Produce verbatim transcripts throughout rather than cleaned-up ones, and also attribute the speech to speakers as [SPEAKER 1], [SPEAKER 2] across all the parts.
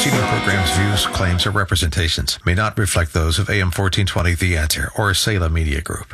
[SPEAKER 1] preceding program's views, claims, or representations may not reflect those of A M fourteen twenty The Answer or Salem Media Group.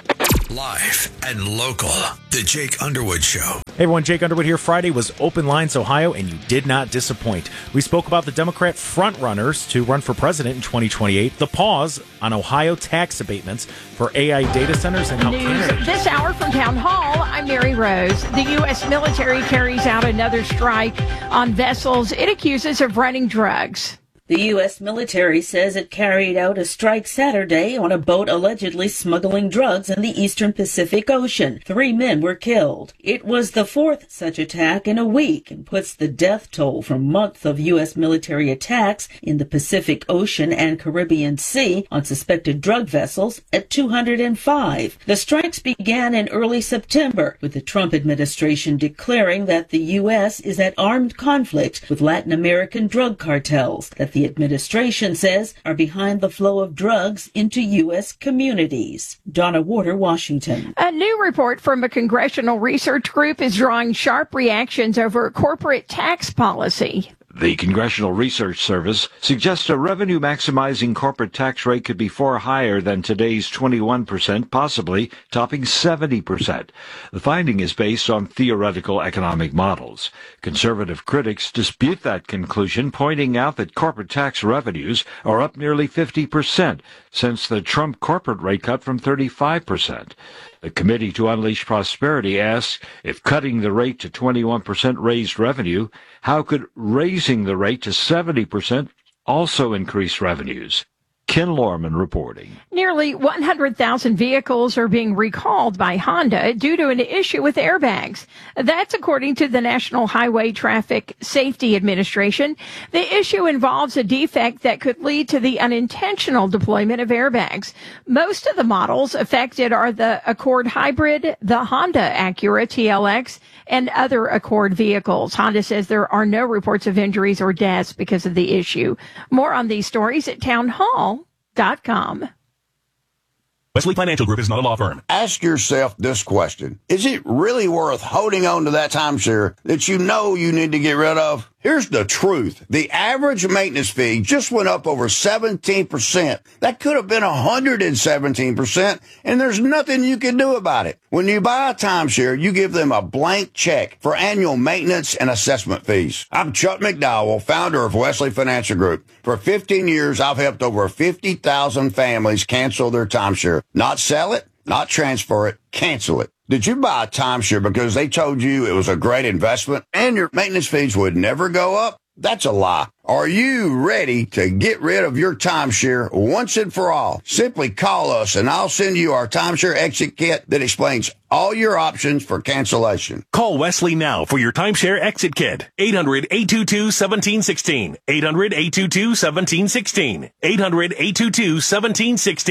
[SPEAKER 1] Live and local, The Jake Underwood Show.
[SPEAKER 2] Hey everyone, Jake Underwood here. Friday was Open Lines Ohio, and you did not disappoint. We spoke about the Democrat frontrunners to run for president in twenty twenty-eight, the pause on Ohio tax abatements for A I data centers, and how
[SPEAKER 3] News
[SPEAKER 2] Canada...
[SPEAKER 3] this hour from Town Hall. I'm Mary Rose. The U S military carries out another strike on vessels it accuses of running drugs.
[SPEAKER 4] The U S military says it carried out a strike Saturday on a boat allegedly smuggling drugs in the eastern Pacific Ocean. Three men were killed. It was the fourth such attack in a week and puts the death toll from months of U S military attacks in the Pacific Ocean and Caribbean Sea on suspected drug vessels at two hundred five. The strikes began in early September, with the Trump administration declaring that the U S is at armed conflict with Latin American drug cartels that the administration says are behind the flow of drugs into U S communities. Donna Warder, Washington.
[SPEAKER 3] A new report from a congressional research group is drawing sharp reactions over corporate tax policy.
[SPEAKER 5] The Congressional Research Service suggests a revenue-maximizing corporate tax rate could be far higher than today's twenty-one percent, possibly topping seventy percent. The finding is based on theoretical economic models. Conservative critics dispute that conclusion, pointing out that corporate tax revenues are up nearly fifty percent since the Trump corporate rate cut from thirty-five percent. The Committee to Unleash Prosperity asks, if cutting the rate to twenty-one percent raised revenue, how could raising the rate to seventy percent also increase revenues? Ken Lorman reporting.
[SPEAKER 3] Nearly one hundred thousand vehicles are being recalled by Honda due to an issue with airbags. That's according to the National Highway Traffic Safety Administration. The issue involves a defect that could lead to the unintentional deployment of airbags. Most of the models affected are the Accord Hybrid, the Honda Acura T L X, and other Accord vehicles. Honda says there are no reports of injuries or deaths because of the issue. More on these stories at townhall dot com.
[SPEAKER 6] Wesley Financial Group is not a law firm.
[SPEAKER 7] Ask yourself this question. Is it really worth holding on to that timeshare that you know you need to get rid of? Here's the truth. The average maintenance fee just went up over seventeen percent. That could have been one hundred seventeen percent, and there's nothing you can do about it. When you buy a timeshare, you give them a blank check for annual maintenance and assessment fees. I'm Chuck McDowell, founder of Wesley Financial Group. For fifteen years, I've helped over fifty thousand families cancel their timeshare. Not sell it, not transfer it, cancel it. Did you buy a timeshare because they told you it was a great investment and your maintenance fees would never go up? That's a lie. Are you ready to get rid of your timeshare once and for all? Simply call us and I'll send you our timeshare exit kit that explains all your options for cancellation.
[SPEAKER 6] Call Wesley now for your timeshare exit kit. eight hundred, eight two two, one seven one six. eight hundred, eight two two, one seven one six. eight hundred, eight two two, one seven one six.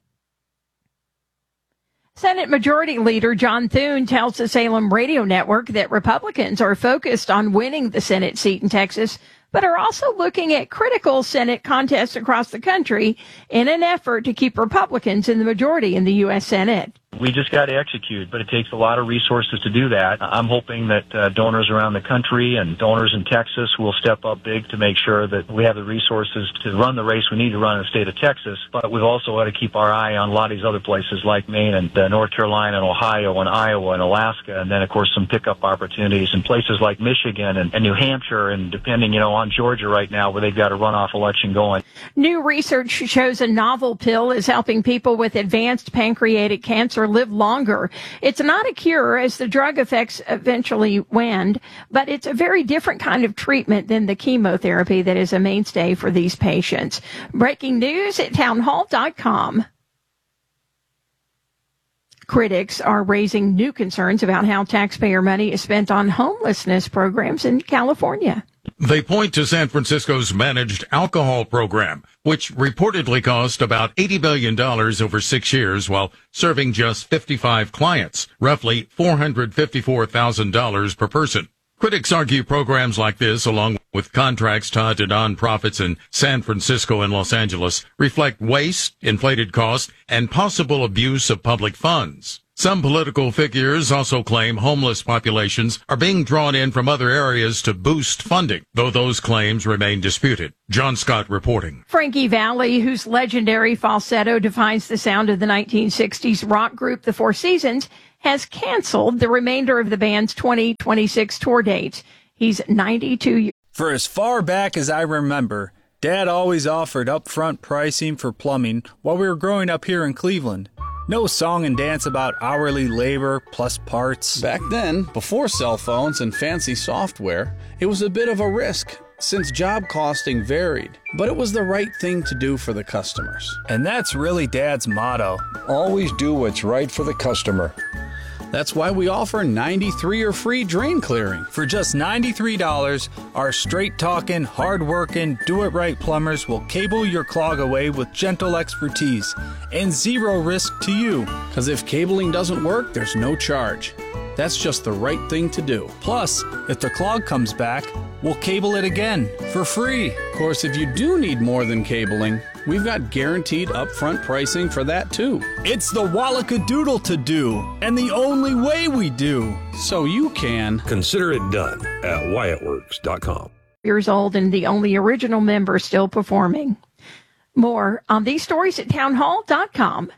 [SPEAKER 3] Senate Majority Leader John Thune tells the Salem Radio Network that Republicans are focused on winning the Senate seat in Texas, but are also looking at critical Senate contests across the country in an effort to keep Republicans in the majority in the U S Senate.
[SPEAKER 8] We just got to execute, but it takes a lot of resources to do that. I'm hoping that uh, donors around the country and donors in Texas will step up big to make sure that we have the resources to run the race we need to run in the state of Texas. But we've also got to keep our eye on a lot of these other places like Maine and uh, North Carolina and Ohio and Iowa and Alaska, and then, of course, some pickup opportunities in places like Michigan and, and New Hampshire, and depending, you know, on Georgia right now where they've got a runoff election going.
[SPEAKER 3] New research shows a novel pill is helping people with advanced pancreatic cancer live longer. It's not a cure, as the drug effects eventually wane, but it's a very different kind of treatment than the chemotherapy that is a mainstay for these patients. Breaking news at townhall dot com. Critics are raising new concerns about how taxpayer money is spent on homelessness programs in California.
[SPEAKER 9] They point to San Francisco's managed alcohol program, which reportedly cost about eighty billion dollars over six years while serving just fifty-five clients, roughly four hundred fifty-four thousand dollars per person. Critics argue programs like this, along with contracts tied to nonprofits in San Francisco and Los Angeles, reflect waste, inflated costs, and possible abuse of public funds. Some political figures also claim homeless populations are being drawn in from other areas to boost funding, though those claims remain disputed. John Scott reporting.
[SPEAKER 3] Frankie Valli, whose legendary falsetto defines the sound of the nineteen sixties rock group The Four Seasons, has canceled the remainder of the band's twenty twenty-six tour dates. He's ninety-two years.
[SPEAKER 10] For as far back as I remember, Dad always offered upfront pricing for plumbing while we were growing up here in Cleveland. No song and dance about hourly labor plus parts.
[SPEAKER 11] Back then, before cell phones and fancy software, it was a bit of a risk since job costing varied, but it was the right thing to do for the customers.
[SPEAKER 10] And that's really Dad's motto.
[SPEAKER 12] Always do what's right for the customer.
[SPEAKER 11] That's why we offer ninety-three or free drain clearing.
[SPEAKER 10] For just ninety-three dollars, our straight-talking, hard-working, do-it-right plumbers will cable your clog away with gentle expertise and zero risk to you.
[SPEAKER 11] Because if cabling doesn't work, there's no charge. That's just the right thing to do.
[SPEAKER 10] Plus, if the clog comes back, we'll cable it again for free.
[SPEAKER 11] Of course, if you do need more than cabling, we've got guaranteed upfront pricing for that too.
[SPEAKER 10] It's the Wallacadoodle to do, and the only way we do.
[SPEAKER 11] So you can
[SPEAKER 12] consider it done at Wyatt Works dot com.
[SPEAKER 3] Years old and the only original member still performing. More on these stories at townhall dot com.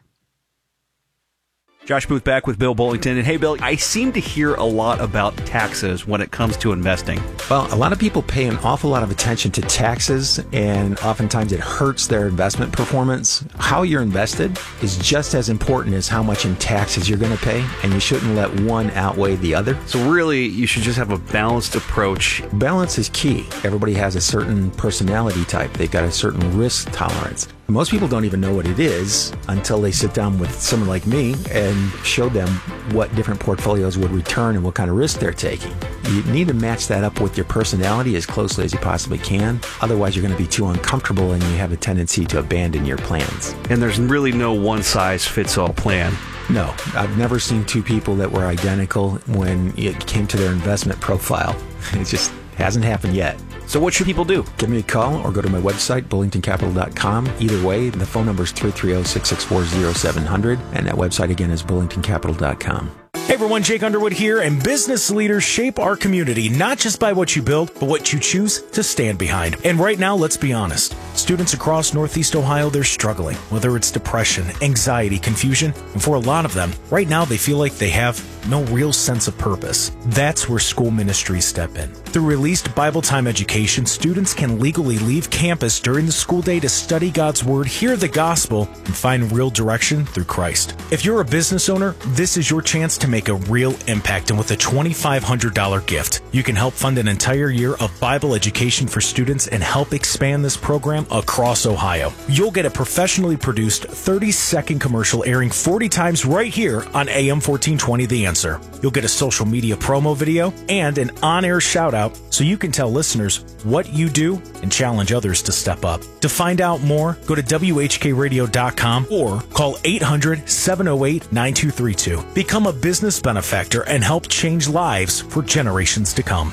[SPEAKER 13] Josh Booth back with Bill Bullington. And hey, Bill, I seem to hear a lot about taxes when it comes to investing.
[SPEAKER 14] Well, a lot of people pay an awful lot of attention to taxes, and oftentimes it hurts their investment performance. How you're invested is just as important as how much in taxes you're going to pay, and you shouldn't let one outweigh the other.
[SPEAKER 13] So really, you should just have a balanced approach.
[SPEAKER 14] Balance is key. Everybody has a certain personality type. They've got a certain risk tolerance. Most people don't even know what it is until they sit down with someone like me and show them what different portfolios would return and what kind of risk they're taking. You need to match that up with your personality as closely as you possibly can. Otherwise, you're going to be too uncomfortable and you have a tendency to abandon your plans.
[SPEAKER 13] And there's really no one-size-fits-all plan.
[SPEAKER 14] No, I've never seen two people that were identical when it came to their investment profile. It just hasn't happened yet.
[SPEAKER 13] So what should people do?
[SPEAKER 14] Give me a call or go to my website, bullington capital dot com. Either way, the phone number is three three zero, six six four, zero seven zero zero, and that website again is bullington capital dot com.
[SPEAKER 2] Hey everyone, Jake Underwood here, and business leaders shape our community not just by what you build, but what you choose to stand behind. And right now, let's be honest. Students across Northeast Ohio, they're struggling, whether it's depression, anxiety, confusion, and for a lot of them, right now they feel like they have no real sense of purpose. That's where school ministries step in. Through released Bible time education, students can legally leave campus during the school day to study God's Word, hear the gospel, and find real direction through Christ. If you're a business owner, this is your chance to make a real impact, and with a twenty-five hundred dollars gift, you can help fund an entire year of Bible education for students and help expand this program across Ohio. You'll get a professionally produced thirty-second commercial airing forty times right here on A M fourteen twenty The Answer. You'll get a social media promo video and an on-air shout-out so you can tell listeners what you do and challenge others to step up. To find out more, go to W H K radio dot com or call eight hundred, seven oh eight, nine two three two. Become a business benefactor and help change lives for generations to come.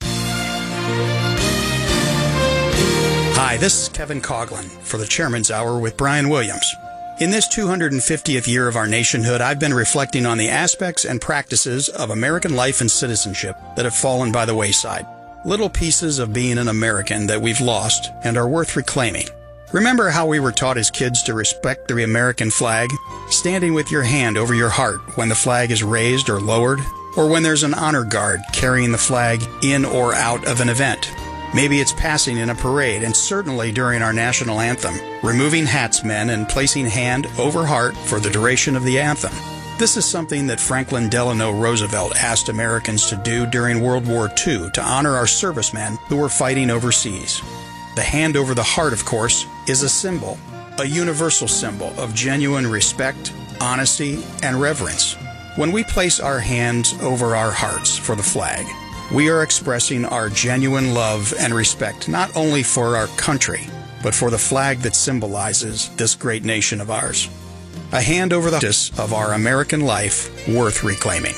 [SPEAKER 15] Hi, this is Kevin Coughlin for the Chairman's Hour with Brian Williams. In this two hundred fiftieth year of our nationhood, I've been reflecting on the aspects and practices of American life and citizenship that have fallen by the wayside. Little pieces of being an American that we've lost and are worth reclaiming. Remember how we were taught as kids to respect the American flag? Standing with your hand over your heart when the flag is raised or lowered? Or when there's an honor guard carrying the flag in or out of an event? Maybe it's passing in a parade, and certainly during our national anthem, removing hats men and placing hand over heart for the duration of the anthem. This is something that Franklin Delano Roosevelt asked Americans to do during World War Two to honor our servicemen who were fighting overseas. The hand over the heart, of course, is a symbol, a universal symbol of genuine respect, honesty, and reverence. When we place our hands over our hearts for the flag, we are expressing our genuine love and respect not only for our country, but for the flag that symbolizes this great nation of ours. A hand over the heart of our American life worth reclaiming.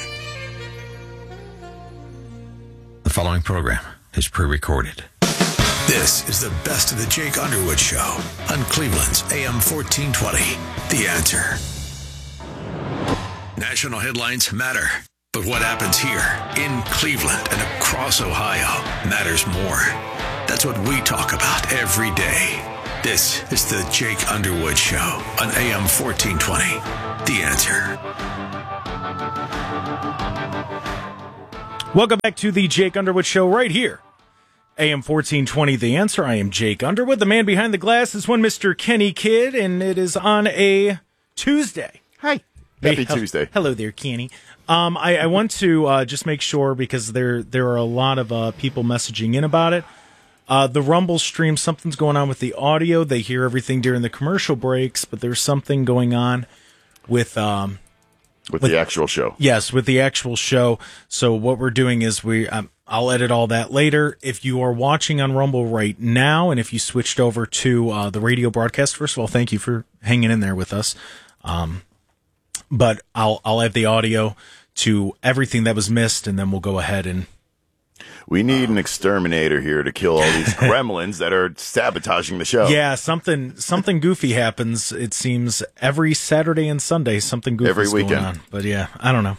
[SPEAKER 1] The following program is pre-recorded. This is the best of the Jake Underwood Show on Cleveland's A M fourteen twenty. The Answer. National headlines matter, but what happens here in Cleveland and across Ohio matters more. That's what we talk about every day. This is the Jake Underwood Show on A M fourteen twenty. The Answer.
[SPEAKER 2] Welcome back to the Jake Underwood Show right here. A M fourteen twenty, The Answer. I am Jake Underwood. The man behind the glass is one Mister Kenny Kidd, and it is on a Tuesday.
[SPEAKER 16] Hi. Happy
[SPEAKER 2] hey,
[SPEAKER 16] Tuesday.
[SPEAKER 2] Hello there, Kenny. Um, I, I want to uh, just make sure, because there there are a lot of uh, people messaging in about it. Uh, the Rumble stream, something's going on with the audio. They hear everything during the commercial breaks, but there's something going on with... Um,
[SPEAKER 16] with, with the actual show.
[SPEAKER 2] Yes, with the actual show. So what we're doing is we... Um, I'll edit all that later. If you are watching on Rumble right now, and if you switched over to uh, the radio broadcast, first of all, thank you for hanging in there with us. Um, but I'll I'll add the audio to everything that was missed, and then we'll go ahead and...
[SPEAKER 16] We need an exterminator here to kill all these gremlins that are sabotaging the show.
[SPEAKER 2] Yeah, something something goofy happens, it seems, every Saturday and Sunday. Something goofy
[SPEAKER 16] every
[SPEAKER 2] is
[SPEAKER 16] weekend.
[SPEAKER 2] going on. But yeah, I don't know.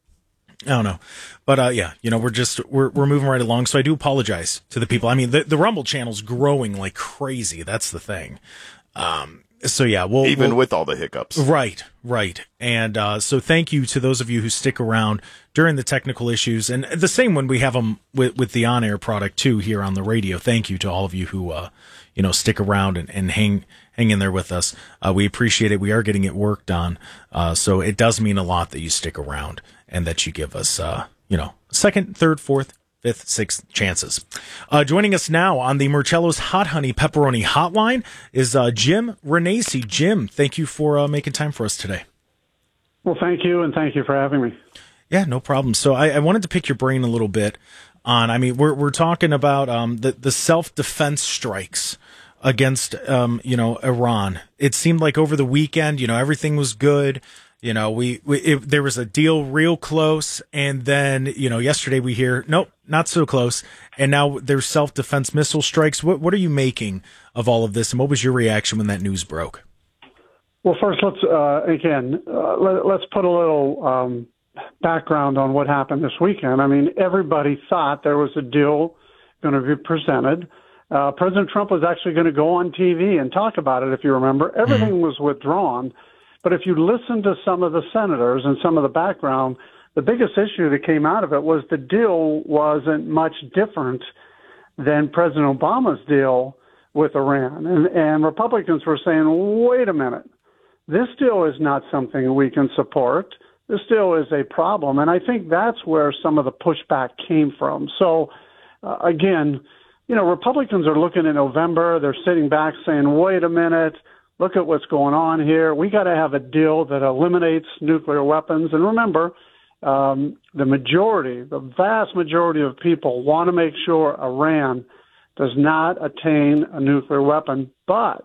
[SPEAKER 2] I don't know. But uh, yeah, you know, we're just, we're we're moving right along. So I do apologize to the people. I mean, the, the Rumble channel's growing like crazy. That's the thing. Um, so yeah, we'll...
[SPEAKER 16] Even
[SPEAKER 2] we'll,
[SPEAKER 16] with all the hiccups.
[SPEAKER 2] Right, right. And uh, so thank you to those of you who stick around during the technical issues. And the same when we have them with, with the on-air product too here on the radio. Thank you to all of you who, uh, you know, stick around and, and hang hang in there with us. Uh, we appreciate it. We are getting it worked on. Uh, so it does mean a lot that you stick around and that you give us, uh, you know, second, third, fourth, fifth, sixth chances. Uh, joining us now on the Marcello's Hot Honey Pepperoni Hotline is uh, Jim Renacci. Jim, thank you for uh, making time for us today.
[SPEAKER 17] Well, thank you, and thank you for having me.
[SPEAKER 2] Yeah, no problem. So I, I wanted to pick your brain a little bit on, I mean, we're we're talking about um, the, the self-defense strikes against, um, you know, Iran. It seemed like over the weekend, you know, everything was good. You know, we, we it, there was a deal real close, and then, you know, yesterday we hear, nope, not so close, and now there's self-defense missile strikes. What what are you making of all of this, and what was your reaction when that news broke?
[SPEAKER 17] Well, first, let's, uh, again, uh, let, let's put a little um, background on what happened this weekend. I mean, everybody thought there was a deal going to be presented. Uh, President Trump was actually going to go on T V and talk about it, if you remember. Everything mm-hmm. was withdrawn. But if you listen to some of the senators and some of the background, the biggest issue that came out of it was the deal wasn't much different than President Obama's deal with Iran. And, and Republicans were saying, wait a minute, this deal is not something we can support. This deal is a problem. And I think that's where some of the pushback came from. So, uh, again, you know, Republicans are looking in November. They're sitting back saying, wait a minute. Look at what's going on here. We got to have a deal that eliminates nuclear weapons. And remember, um, the majority, the vast majority of people want to make sure Iran does not attain a nuclear weapon. But,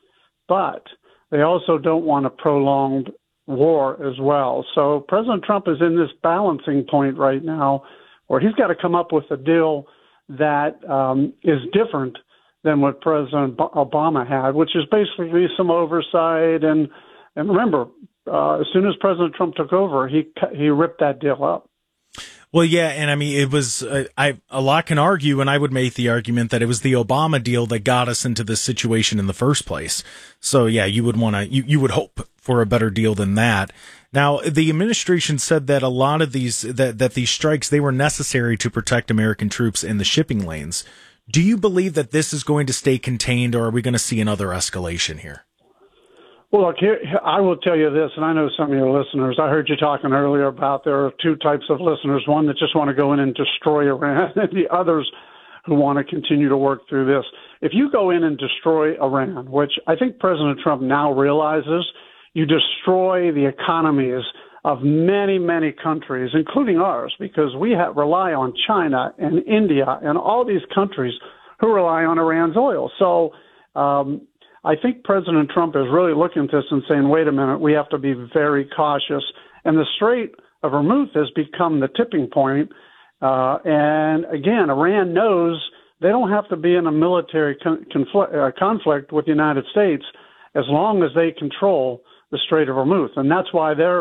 [SPEAKER 17] but they also don't want a prolonged war as well. So President Trump is in this balancing point right now where he's got to come up with a deal that um, is different than what President Obama had, which is basically some oversight. And and remember, uh, as soon as President Trump took over, he he ripped that deal up.
[SPEAKER 2] Well, yeah, and I mean, it was uh, I a lot can argue, and I would make the argument that it was the Obama deal that got us into this situation in the first place. So, yeah, you would want to you, you would hope for a better deal than that. Now, the administration said that a lot of these that that these strikes, they were necessary to protect American troops in the shipping lanes. Do you believe that this is going to stay contained, or are we going to see another escalation here?
[SPEAKER 17] Well, look, here, I will tell you this, and I know some of your listeners, I heard you talking earlier about there are two types of listeners, one that just want to go in and destroy Iran, and the others who want to continue to work through this. If you go in and destroy Iran, which I think President Trump now realizes, you destroy the economies of many, many countries, including ours, because we have, rely on China and India and all these countries who rely on Iran's oil. So um, I think President Trump is really looking at this and saying, wait a minute, we have to be very cautious. And the Strait of Hormuz has become the tipping point. Uh, and again, Iran knows they don't have to be in a military con- confl- uh, conflict with the United States as long as they control the Strait of Hormuz. And that's why they're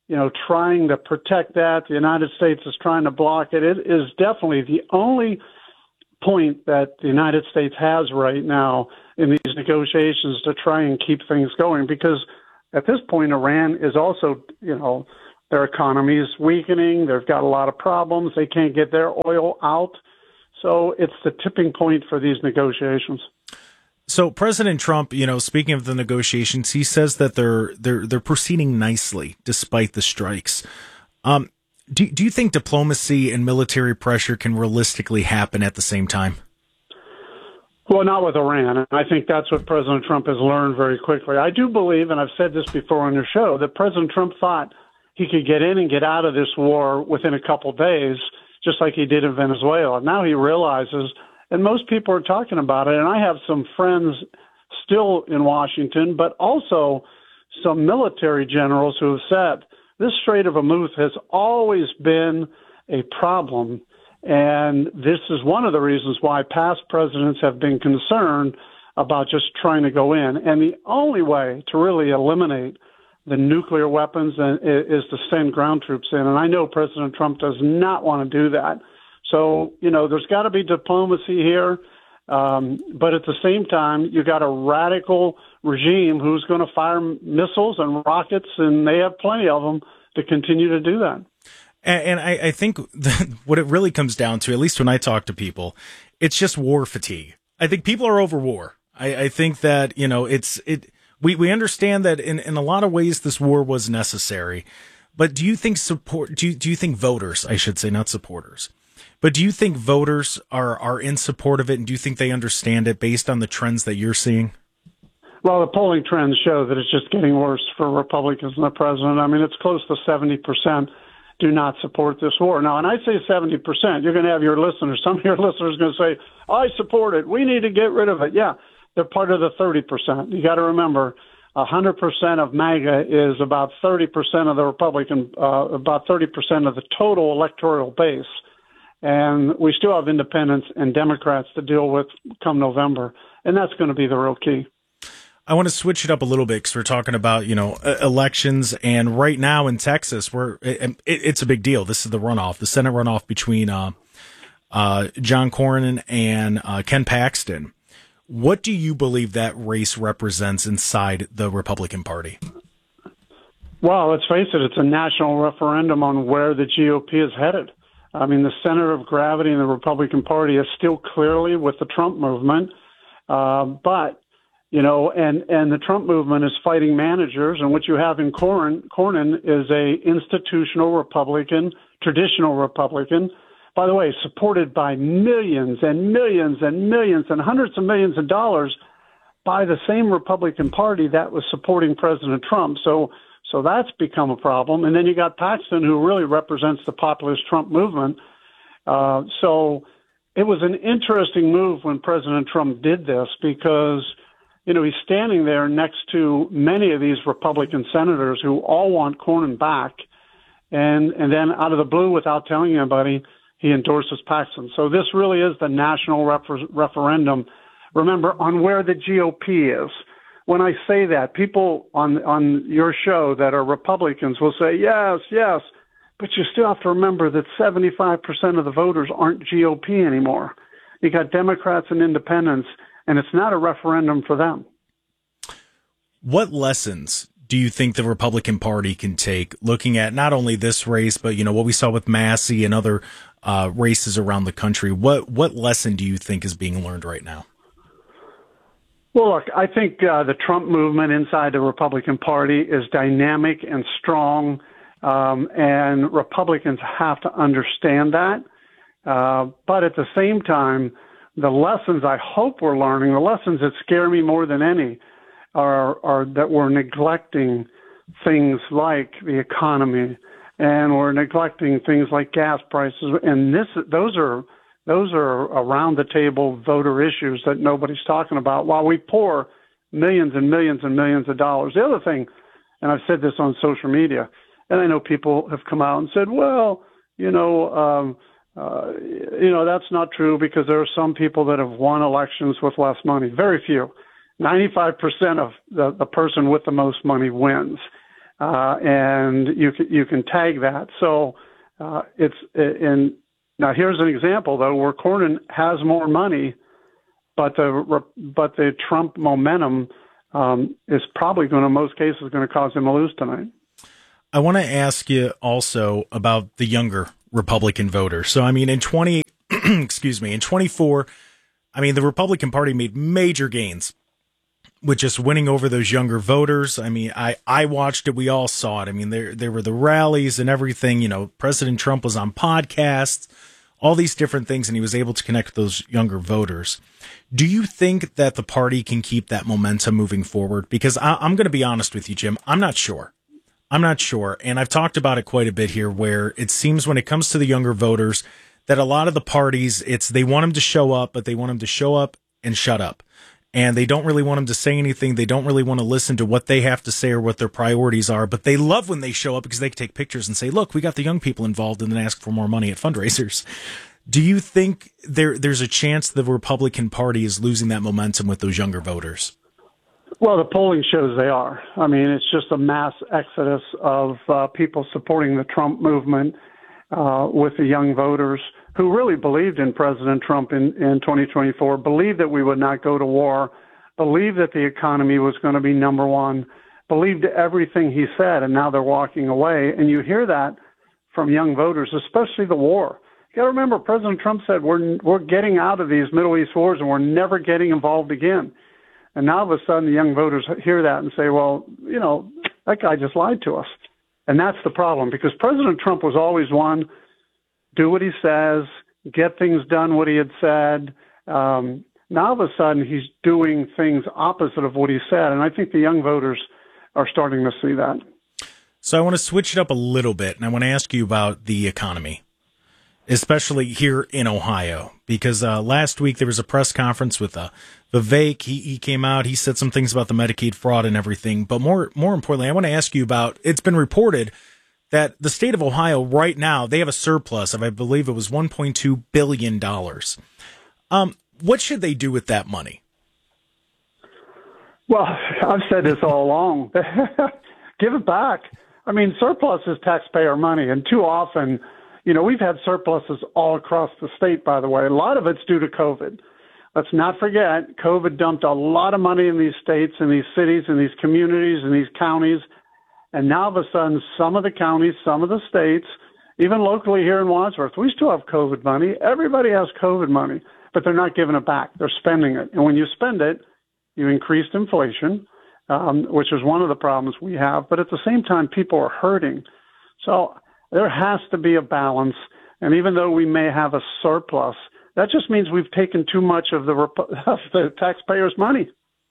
[SPEAKER 17] you know, trying to protect that. The United States is trying to block it. It is definitely the only point that the United States has right now in these negotiations to try and keep things going, because at this point, Iran is also, you know, their economy is weakening. They've got a lot of problems. They can't get their oil out. So it's the tipping point for these negotiations.
[SPEAKER 2] So President Trump, you know, speaking of the negotiations, he says that they're they're they're proceeding nicely despite the strikes. Um, do do you think diplomacy and military pressure can realistically happen at the same time?
[SPEAKER 17] Well, not with Iran. And I think that's what President Trump has learned very quickly. I do believe, and I've said this before on your show, that President Trump thought he could get in and get out of this war within a couple days, just like he did in Venezuela. Now he realizes, and most people are talking about it, and I have some friends still in Washington, but also some military generals who have said this Strait of Hormuz has always been a problem. And this is one of the reasons why past presidents have been concerned about just trying to go in. And the only way to really eliminate the nuclear weapons is to send ground troops in. And I know President Trump does not want to do that. So, you know, there's got to be diplomacy here. Um, but at the same time, you got a radical regime who's going to fire missiles and rockets, and they have plenty of them to continue to do that.
[SPEAKER 2] And I, I think what it really comes down to, at least when I talk to people, it's just war fatigue. I think people are over war. I, I think that, you know, it's it. We, we understand that in, in a lot of ways this war was necessary. But do you think support? Do you, do you think voters? I should say, not supporters. But do you think voters are are in support of it, and do you think they understand it based on the trends that you're seeing?
[SPEAKER 17] Well, the polling trends show that it's just getting worse for Republicans and the president. I mean, it's close to seventy percent. Do not support this war. Now, and I say seventy percent, you're going to have your listeners, some of your listeners are going to say, I support it. We need to get rid of it. Yeah, they're part of the thirty percent. You got to remember, one hundred percent of MAGA is about thirty percent of the Republican, uh, about thirty percent of the total electoral base. And we still have independents and Democrats to deal with come November. And that's going to be the real key.
[SPEAKER 2] I want to switch it up a little bit because we're talking about, you know, elections. And right now in Texas, we're it, it's a big deal. This is the runoff, the Senate runoff between uh, uh, John Cornyn and uh, Ken Paxton. What do you believe that race represents inside the Republican Party?
[SPEAKER 17] Well, let's face it, it's a national referendum on where the G O P is headed. I mean, the center of gravity in the Republican Party is still clearly with the Trump movement. Uh, but You know, and, and the Trump movement is fighting managers, and what you have in Cornyn, Cornyn is a institutional Republican, traditional Republican, by the way, supported by millions and millions and millions and hundreds of millions of dollars by the same Republican Party that was supporting President Trump. So, so that's become a problem. And then you got Paxton, who really represents the populist Trump movement. Uh, so it was an interesting move when President Trump did this because, you know, he's standing there next to many of these Republican senators who all want Cornyn back. And, and then out of the blue, without telling anybody, he endorses Paxton. So this really is the national refer- referendum, remember, on where the G O P is. When I say that, people on, on your show that are Republicans will say, yes, yes, but you still have to remember that seventy-five percent of the voters aren't G O P anymore. You got Democrats and independents, and it's not a referendum for them.
[SPEAKER 2] What lessons do you think the Republican Party can take looking at not only this race, but, you know, what we saw with Massey and other uh, races around the country? What, what lesson do you think is being learned right now?
[SPEAKER 17] Well, look, I think uh, the Trump movement inside the Republican Party is dynamic and strong, um, and Republicans have to understand that. Uh, but at the same time, the lessons I hope we're learning, the lessons that scare me more than any, are, are that we're neglecting things like the economy, and we're neglecting things like gas prices. And this, those are those are around the table voter issues that nobody's talking about, while we pour millions and millions and millions of dollars. The other thing, and I've said this on social media, and I know people have come out and said, well, you know, um, Uh, you know, that's not true because there are some people that have won elections with less money. Very few. ninety-five percent of the, the person with the most money wins. uh, and you can, you can tag that. So uh, it's in now. Here's an example though, where Cornyn has more money, but the but the Trump momentum um, is probably going to, in most cases, going to cause him to lose tonight.
[SPEAKER 2] I want to ask you also about the younger Republican voters. So, I mean, in twenty, excuse me, in twenty-four, I mean, the Republican Party made major gains with just winning over those younger voters. I mean, I, I watched it. We all saw it. I mean, there, there were the rallies and everything. You know, President Trump was on podcasts, all these different things, and he was able to connect with those younger voters. Do you think that the party can keep that momentum moving forward? Because I, I'm going to be honest with you, Jim. I'm not sure. I'm not sure. And I've talked about it quite a bit here, where it seems when it comes to the younger voters that a lot of the parties, it's they want them to show up, but they want them to show up and shut up. And they don't really want them to say anything. They don't really want to listen to what they have to say or what their priorities are. But they love when they show up because they can take pictures and say, look, we got the young people involved, and then ask for more money at fundraisers. Do you think there there's a chance the Republican Party is losing that momentum with those younger voters?
[SPEAKER 17] Well, the polling shows they are. I mean, it's just a mass exodus of uh, people supporting the Trump movement uh, with the young voters who really believed in President Trump in, in twenty twenty-four, believed that we would not go to war, believed that the economy was going to be number one, believed everything he said, and now they're walking away. And you hear that from young voters, especially the war. You got to remember, President Trump said we're we're getting out of these Middle East wars and we're never getting involved again. And now all of a sudden the young voters hear that and say, well, you know, that guy just lied to us. And that's the problem, because President Trump was always one, do what he says, get things done what he had said. Um, now all of a sudden he's doing things opposite of what he said. And I think the young voters are starting to see that.
[SPEAKER 2] So I want to switch it up a little bit, and I want to ask you about the economy, especially here in Ohio, because uh, last week there was a press conference with uh, Vivek. He, he came out, he said some things about the Medicaid fraud and everything. But more more importantly, I want to ask you about, it's been reported that the state of Ohio right now, they have a surplus of, I believe it was one point two billion dollars. Um, what should they do with that money?
[SPEAKER 17] Well, I've said this all along. Give it back. I mean, surplus is taxpayer money, and too often, you know, we've had surpluses all across the state, by the way. A lot of it's due to COVID. Let's not forget, COVID dumped a lot of money in these states, in these cities, in these communities, in these counties. And now all of a sudden, some of the counties, some of the states, even locally here in Wadsworth, we still have COVID money. Everybody has COVID money, but they're not giving it back. They're spending it. And when you spend it, you increase inflation, um, which is one of the problems we have. But at the same time, people are hurting. So there has to be a balance. And even though we may have a surplus, that just means we've taken too much of the, of the taxpayers' money.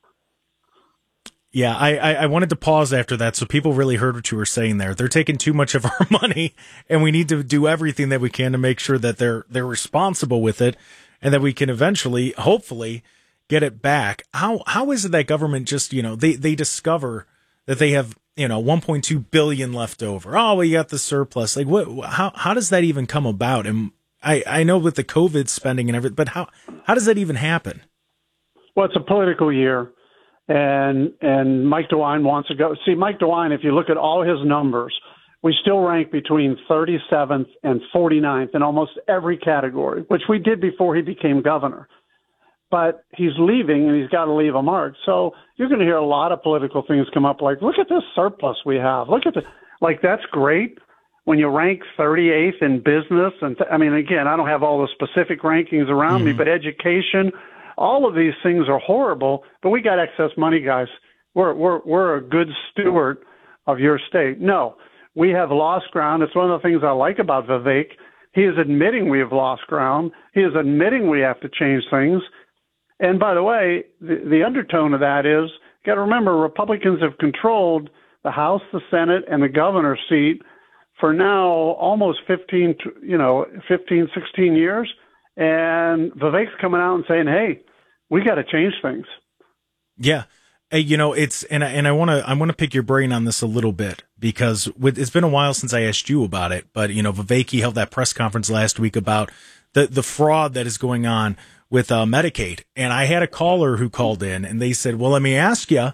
[SPEAKER 2] Yeah, I, I, I wanted to pause after that so people really heard what you were saying there. They're taking too much of our money, and we need to do everything that we can to make sure that they're they're responsible with it, and that we can eventually, hopefully, get it back. How how is it that government just, you know, they, they discover that they have, you know, one point two billion left over. Oh, we got the surplus. Like, what? How how does that even come about? And I, I know with the COVID spending and everything, but how how does that even happen?
[SPEAKER 17] Well, it's a political year, and and Mike DeWine wants to go. See, Mike DeWine, if you look at all his numbers, we still rank between thirty-seventh and forty-ninth in almost every category, which we did before he became governor. But he's leaving, and he's got to leave a mark. So you're going to hear a lot of political things come up, like, look at this surplus we have. Look at the, like, that's great when you rank thirty-eighth in business. And th- I mean, again, I don't have all the specific rankings around mm-hmm. me, but education, all of these things are horrible. But we got excess money, guys. We're we're we're a good steward of your state. No, we have lost ground. It's one of the things I like about Vivek. He is admitting we have lost ground. He is admitting we have to change things. And by the way, the, the undertone of that is, you got to remember, Republicans have controlled the House, the Senate, and the governor's seat for now almost fifteen, you know, fifteen, sixteen years. And Vivek's coming out and saying, hey, we got to change things.
[SPEAKER 2] Yeah. Hey, you know, it's, and I, and I want to, I want to pick your brain on this a little bit, because with, it's been a while since I asked you about it, but, you know, Vivek, he held that press conference last week about the, the fraud that is going on with uh, Medicaid. And I had a caller who called in and they said, well, let me ask you,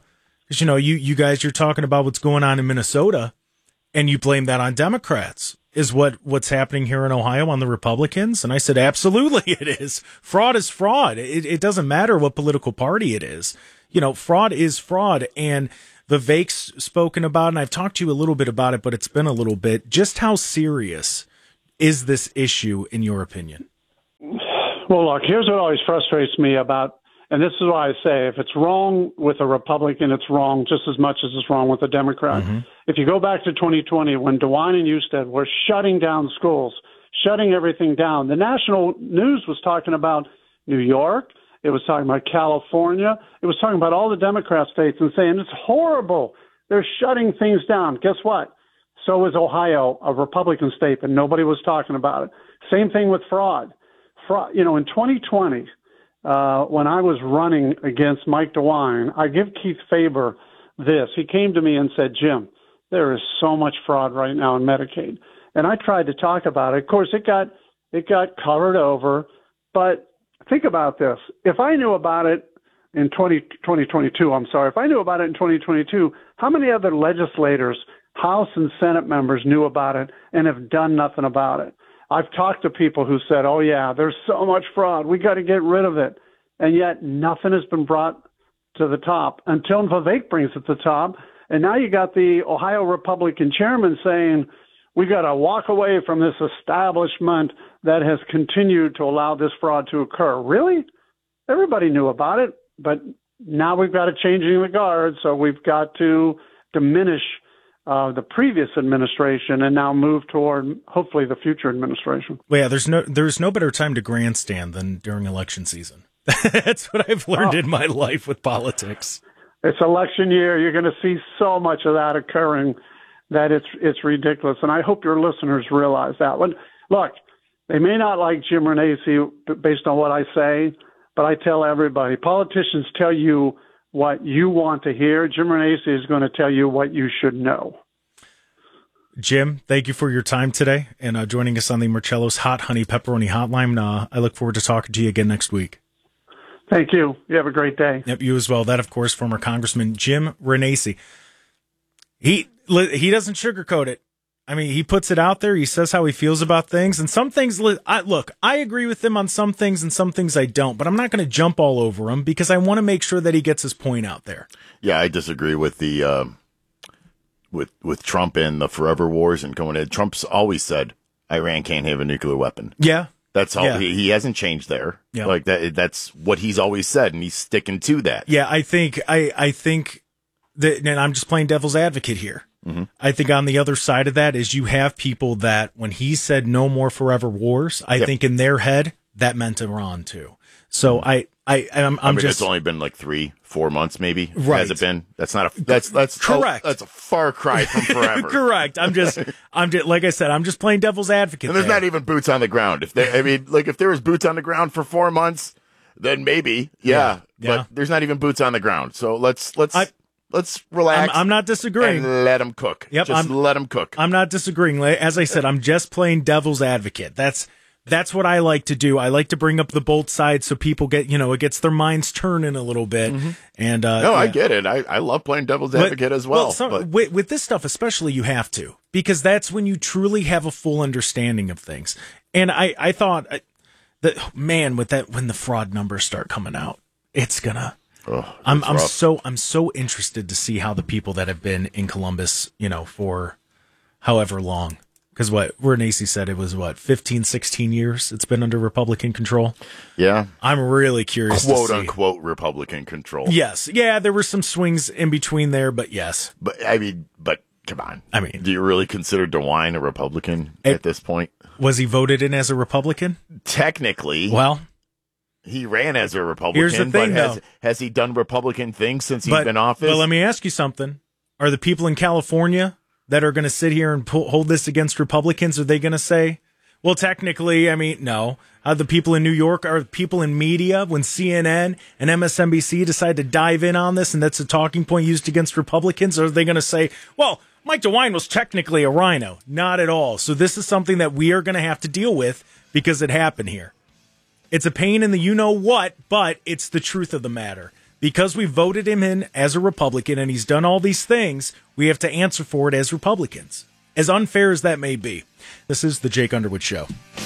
[SPEAKER 2] Because, you know, you, you guys, you're talking about what's going on in Minnesota, and you blame that on Democrats. Is what, what's happening here in Ohio on the Republicans? And I said, absolutely it is. Fraud is fraud. It, it doesn't matter what political party it is. You know, fraud is fraud. And Vivek's spoken about, and I've talked to you a little bit about it, but it's been a little bit. Just how serious is this issue, in your opinion?
[SPEAKER 17] Well, look, here's what always frustrates me about, and this is why I say, if it's wrong with a Republican, it's wrong just as much as it's wrong with a Democrat. Mm-hmm. If you go back to twenty twenty, when DeWine and Husted were shutting down schools, shutting everything down, the national news was talking about New York. It was talking about California. It was talking about all the Democrat states and saying, it's horrible. They're shutting things down. Guess what? So is Ohio, a Republican state, but nobody was talking about it. Same thing with fraud. Fraud, you know, in twenty twenty, uh, when I was running against Mike DeWine, I give Keith Faber this. He came to me and said, Jim, there is so much fraud right now in Medicaid. And I tried to talk about it. Of course, it got it got covered over. But think about this. If I knew about it in twenty twenty-two, I'm sorry, if I knew about it in twenty twenty-two, how many other legislators, House and Senate members knew about it and have done nothing about it? I've talked to people who said, oh, yeah, there's so much fraud. We got to get rid of it. And yet nothing has been brought to the top until Vivek brings it to the top. And now you got the Ohio Republican chairman saying, we got to walk away from this establishment that has continued to allow this fraud to occur. Really? Everybody knew about it, but now we've got a changing of the guard, so we've got to diminish uh, the previous administration and now move toward, hopefully, the future administration.
[SPEAKER 2] Well, yeah, there's no there's no better time to grandstand than during election season. That's what I've learned oh. in my life with politics.
[SPEAKER 17] It's election year. You're going to see so much of that occurring that it's it's ridiculous. And I hope your listeners realize that. When, look, they may not like Jim Renacci based on what I say, but I tell everybody, politicians tell you what you want to hear. Jim Renacci is going to tell you what you should know.
[SPEAKER 2] Jim, thank you for your time today and uh, joining us on the Marcello's Hot Honey Pepperoni Hotline. Uh, I look forward to talking to you again next week.
[SPEAKER 17] Thank you. You have a great day.
[SPEAKER 2] Yep, you as well. That, of course, former Congressman Jim Renacci. He he doesn't sugarcoat it. I mean, he puts it out there. He says how he feels about things. And some things, I, look, I agree with him on some things and some things I don't. But I'm not going to jump all over him because I want to make sure that he gets his point out there.
[SPEAKER 16] Yeah, I disagree with the uh, with with Trump and the forever wars and going in. Trump's always said Iran can't have a nuclear weapon.
[SPEAKER 2] Yeah.
[SPEAKER 16] That's all.
[SPEAKER 2] Yeah.
[SPEAKER 16] He, he hasn't changed there.
[SPEAKER 2] Yeah.
[SPEAKER 16] Like that. That's what he's always said, and he's sticking to that.
[SPEAKER 2] Yeah, I think I, I think that, and I'm just playing devil's advocate here. Mm-hmm. I think on the other side of that is you have people that when he said no more forever wars, I
[SPEAKER 16] Yep.
[SPEAKER 2] think in their head that meant Iran too. So I, I, I'm, I'm
[SPEAKER 16] I mean,
[SPEAKER 2] just.
[SPEAKER 16] it's only been like three, four months, maybe.
[SPEAKER 2] Right.
[SPEAKER 16] Has it been? That's not a. That's that's
[SPEAKER 2] Correct.
[SPEAKER 16] Oh, that's a far cry from forever.
[SPEAKER 2] Correct. I'm just, I'm just, like I said, I'm just playing devil's advocate.
[SPEAKER 16] And there's
[SPEAKER 2] there.
[SPEAKER 16] not even boots on the ground. If they, I mean, like if there was boots on the ground for four months, then maybe, yeah.
[SPEAKER 2] Yeah. Yeah.
[SPEAKER 16] But there's not even boots on the ground. So let's let's
[SPEAKER 2] I-
[SPEAKER 16] let's relax.
[SPEAKER 2] I'm, I'm not disagreeing.
[SPEAKER 16] And let them cook.
[SPEAKER 2] Yep,
[SPEAKER 16] Just
[SPEAKER 2] I'm-
[SPEAKER 16] let them cook.
[SPEAKER 2] I'm not disagreeing. As I said, I'm just playing devil's advocate. That's that's what I like to do. I like to bring up the both sides so people get, you know, it gets their minds turning a little bit.
[SPEAKER 16] Mm-hmm.
[SPEAKER 2] And uh,
[SPEAKER 16] no,
[SPEAKER 2] yeah.
[SPEAKER 16] I get it. I, I love playing devil's
[SPEAKER 2] But-
[SPEAKER 16] advocate as well.
[SPEAKER 2] some-
[SPEAKER 16] but
[SPEAKER 2] with, with this stuff, especially, you have to, because that's when you truly have a full understanding of things. And I, I thought uh, that, man, with that, when the fraud numbers start coming out, it's gonna.
[SPEAKER 16] oh,
[SPEAKER 2] I'm
[SPEAKER 16] it's
[SPEAKER 2] I'm
[SPEAKER 16] rough.
[SPEAKER 2] so I'm so interested to see how the people that have been in Columbus, you know, for however long. Because what Renacci said, it was what, fifteen, sixteen years it's been under Republican control.
[SPEAKER 16] Yeah.
[SPEAKER 2] I'm really curious
[SPEAKER 16] quote
[SPEAKER 2] to see.
[SPEAKER 16] unquote Republican control.
[SPEAKER 2] Yes. Yeah, there were some swings in between there, but yes.
[SPEAKER 16] But I mean, but come on.
[SPEAKER 2] I mean,
[SPEAKER 16] do you really consider DeWine a Republican
[SPEAKER 2] It-
[SPEAKER 16] at this point?
[SPEAKER 2] Was he voted in as a Republican?
[SPEAKER 16] Technically.
[SPEAKER 2] Well,
[SPEAKER 16] he ran as a Republican.
[SPEAKER 2] Here's the thing,
[SPEAKER 16] but has,
[SPEAKER 2] though.
[SPEAKER 16] has he done Republican things since he's
[SPEAKER 2] but,
[SPEAKER 16] been in office?
[SPEAKER 2] But let me ask you something. Are the people in California that are going to sit here and pull, hold this against Republicans, are they going to say, well, technically, I mean, no. Uh, the people in New York are people in media when C N N and M S N B C decide to dive in on this and that's a talking point used against Republicans? Or are they going to say, well, Mike DeWine was technically a rhino? Not at all. So this is something that we are going to have to deal with because it happened here. It's a pain in the you-know-what, but it's the truth of the matter. Because we voted him in as a Republican and he's done all these things, we have to answer for it as Republicans, as unfair as that may be. This is the Jake Underwood Show.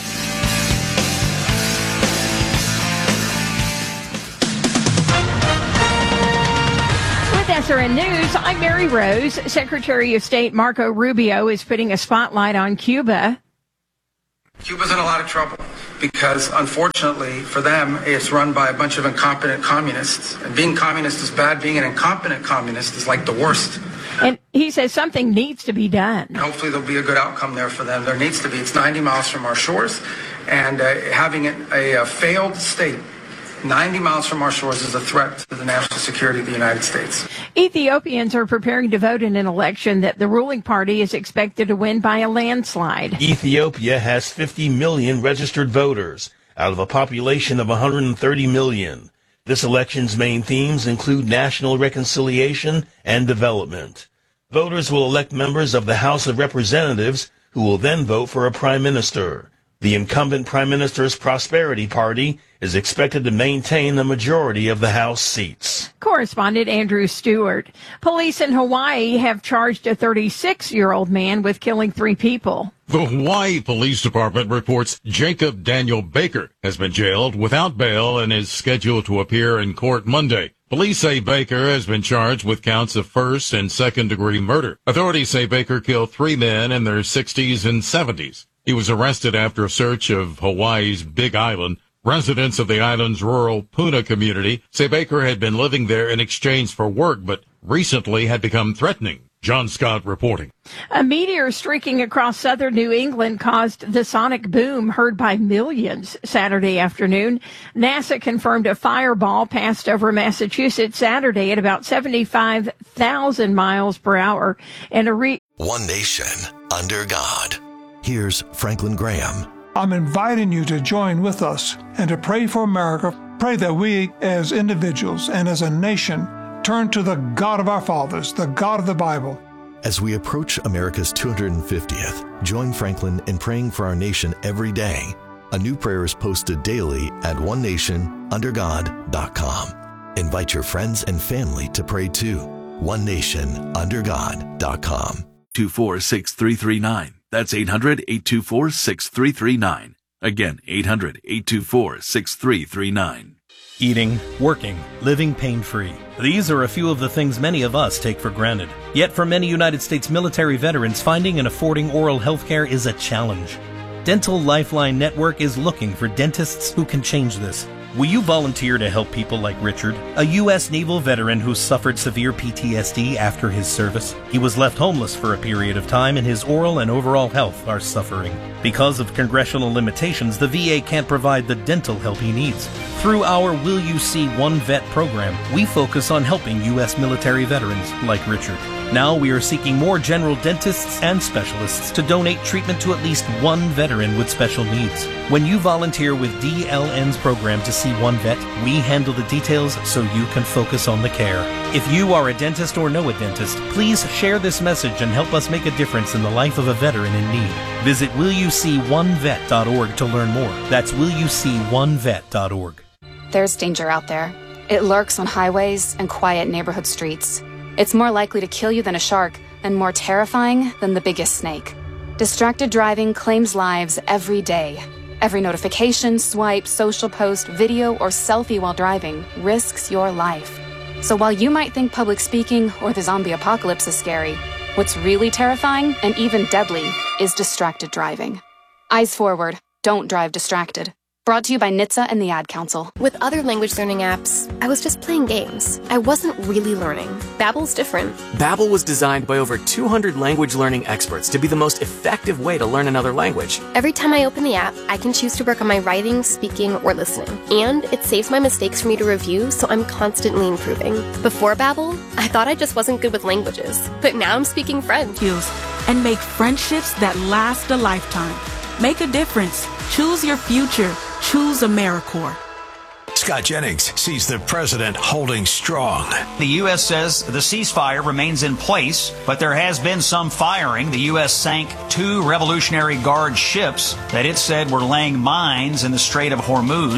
[SPEAKER 3] With S R N News, I'm Mary Rose. Secretary of State Marco Rubio is putting a spotlight on Cuba.
[SPEAKER 18] Cuba's in a lot of trouble because, unfortunately, for them, it's run by a bunch of incompetent communists. And being communist is bad. Being an incompetent communist is like the worst.
[SPEAKER 3] And he says something needs to be done.
[SPEAKER 18] Hopefully there'll be a good outcome there for them. There needs to be. It's ninety miles from our shores. And uh, having a, a failed state ninety miles from our shores is a threat to the national security of the United States.
[SPEAKER 3] Ethiopians are preparing to vote in an election that the ruling party is expected to win by a landslide.
[SPEAKER 19] Ethiopia has fifty million registered voters out of a population of one hundred thirty million. This election's main themes include national reconciliation and development. Voters will elect members of the House of Representatives who will then vote for a prime minister. The incumbent Prime Minister's Prosperity Party is expected to maintain the majority of the House seats.
[SPEAKER 3] Correspondent Andrew Stewart. Police in Hawaii have charged a thirty-six-year-old man with killing three people.
[SPEAKER 9] The Hawaii Police Department reports Jacob Daniel Baker has been jailed without bail and is scheduled to appear in court Monday. Police say Baker has been charged with counts of first and second degree murder. Authorities say Baker killed three men in their sixties and seventies. He was arrested after a search of Hawaii's Big Island. Residents of the island's rural Puna community say Baker had been living there in exchange for work, but recently had become threatening. John Scott reporting.
[SPEAKER 3] A meteor streaking across southern New England caused the sonic boom heard by millions Saturday afternoon. NASA confirmed a fireball passed over Massachusetts Saturday at about seventy-five thousand miles per hour. And a re-
[SPEAKER 20] One nation under God. Here's Franklin Graham.
[SPEAKER 21] I'm inviting you to join with us and to pray for America. Pray that we as individuals and as a nation turn to the God of our fathers, the God of the Bible.
[SPEAKER 20] As we approach America's two hundred fiftieth, join Franklin in praying for our nation every day. A new prayer is posted daily at one nation under god dot com. Invite your friends and family to pray too. one nation under god dot com.
[SPEAKER 22] two four six three three nine. That's eight hundred, eight two four, six three three nine. Again, eight hundred, eight two four, six three three nine.
[SPEAKER 23] Eating, working, living pain-free. These are a few of the things many of us take for granted. Yet for many United States military veterans, finding and affording oral health care is a challenge. Dental Lifeline Network is looking for dentists who can change this. Will you volunteer to help people like Richard, a U S naval veteran who suffered severe P T S D after his service? He was left homeless for a period of time and his oral and overall health are suffering. Because of congressional limitations, the V A can't provide the dental help he needs. Through our Will You See One Vet program, we focus on helping U S military veterans like Richard. Now we are seeking more general dentists and specialists to donate treatment to at least one veteran with special needs. When you volunteer with D L N's program to see one vet, we handle the details so you can focus on the care. If you are a dentist or know a dentist, please share this message and help us make a difference in the life of a veteran in need. Visit will you see one vet dot org to learn more. That's will you see one vet dot org.
[SPEAKER 24] There's danger out there. It lurks on highways and quiet neighborhood streets. It's more likely to kill you than a shark and more terrifying than the biggest snake. Distracted driving claims lives every day. Every notification, swipe, social post, video, or selfie while driving risks your life. So while you might think public speaking or the zombie apocalypse is scary, what's really terrifying and even deadly is distracted driving. Eyes forward. Don't drive distracted. Brought to you by N H T S A and the Ad Council.
[SPEAKER 25] With other language learning apps, I was just playing games. I wasn't really learning. Babbel's different.
[SPEAKER 26] Babbel was designed by over two hundred language learning experts to be the most effective way to learn another language.
[SPEAKER 25] Every time I open the app, I can choose to work on my writing, speaking, or listening. And it saves my mistakes for me to review, so I'm constantly improving. Before Babbel, I thought I just wasn't good with languages. But now I'm speaking French.
[SPEAKER 27] And make friendships that last a lifetime. Make a difference. Choose your future. Choose AmeriCorps.
[SPEAKER 1] Scott Jennings sees the president holding strong.
[SPEAKER 28] The U S says the ceasefire remains in place, but there has been some firing. The U S sank two Revolutionary Guard ships that it said were laying mines in the Strait of Hormuz.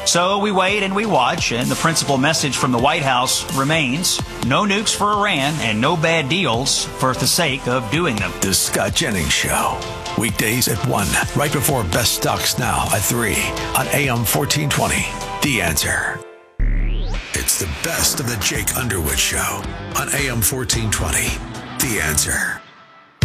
[SPEAKER 28] So we wait and we watch, and the principal message from the White House remains: no nukes for Iran and no bad deals for the sake of doing them.
[SPEAKER 1] The Scott Jennings Show. Weekdays at one, right before Best Stocks Now at three on A M fourteen twenty. The Answer. It's the best of the Jake Underwood Show on A M fourteen twenty. The Answer.